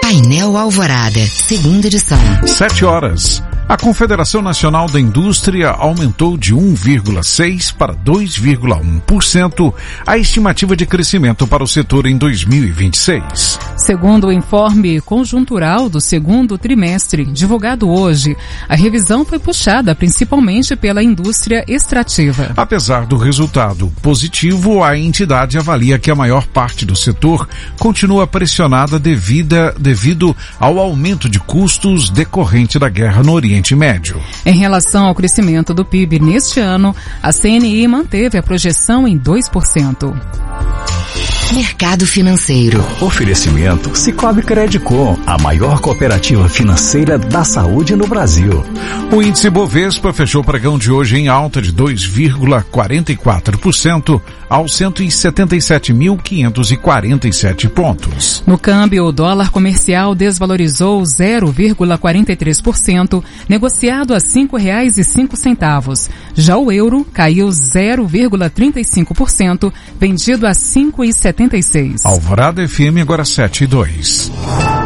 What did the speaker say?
Painel Alvorada, segunda edição. 7 horas. A Confederação Nacional da Indústria aumentou de 1,6% para 2,1% a estimativa de crescimento para o setor em 2026. Segundo o informe conjuntural do segundo trimestre, divulgado hoje, a revisão foi puxada principalmente pela indústria extrativa. Apesar do resultado positivo, a entidade avalia que a maior parte do setor continua pressionada devido ao aumento de custos decorrente da guerra no Oriente Médio. Em relação ao crescimento do PIB neste ano, a CNI manteve a projeção em 2%. Mercado financeiro. Oferecimento Sicoob Credicom, a maior cooperativa financeira da saúde no Brasil. O índice Bovespa fechou o pregão de hoje em alta de 2,44% aos 177.547 pontos. No câmbio, o dólar comercial desvalorizou 0,43%, negociado a R$ 5,05. Já o euro caiu 0,35%, vendido a R$ 5,76. Alvorada FM agora 7:02.